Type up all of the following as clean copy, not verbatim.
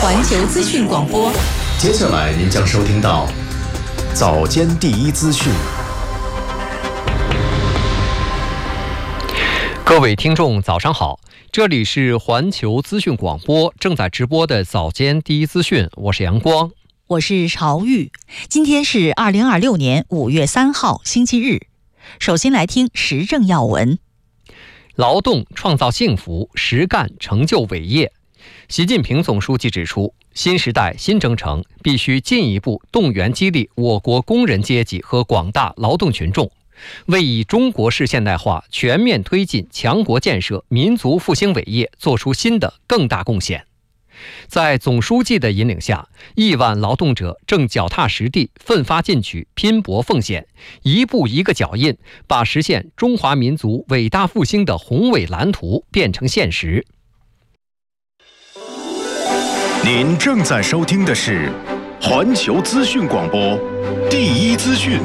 环球资讯广播。 接下来您将收听到早间第一资讯。 各位听众早上好，这里是环球资讯广播正在直播的早间第一资讯，我是阳光， 我是朝玉。今天是2026年5月3号星期日。首先来听时政要闻。劳动创造幸福，实干成就伟业。习近平总书记指出，新时代新征程必须进一步动员激励我国工人阶级和广大劳动群众，为以中国式现代化全面推进强国建设、民族复兴伟业做出新的更大贡献。在总书记的引领下，亿万劳动者正脚踏实地、奋发进取、拼搏奉献，一步一个脚印，把实现中华民族伟大复兴的宏伟蓝图变成现实。 您正在收听的是环球资讯广播第一资讯。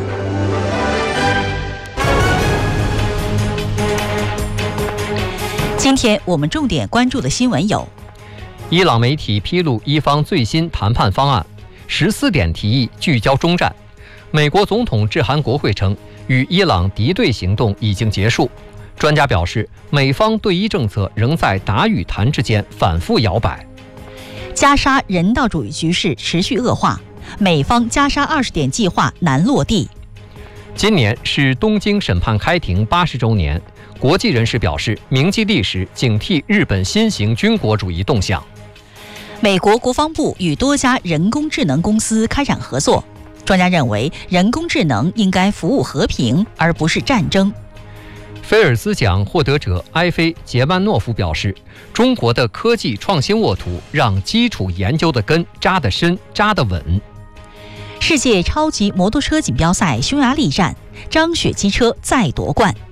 今天我们重点关注的新闻有： 伊朗媒体披露伊方最新谈判方案，14点提议聚焦中战。美国总统致函国会称，与伊朗敌对行动已经结束。专家表示，美方对伊政策仍在打与谈之间反复摇摆。 加沙人道主义局势持续恶化，美方加沙20点计划难落地。 今年是东京审判开庭80周年，国际人士表示铭记历史，警惕日本新型军国主义动向。 美国国防部与多家人工智能公司开展合作，专家认为人工智能应该服务和平，而不是战争。 菲尔兹奖获得者埃菲·杰曼诺夫表示，中国的科技创新沃土让基础研究的根扎得深、扎得稳。 世界超级摩托车锦标赛匈牙利站，张雪机车再夺冠。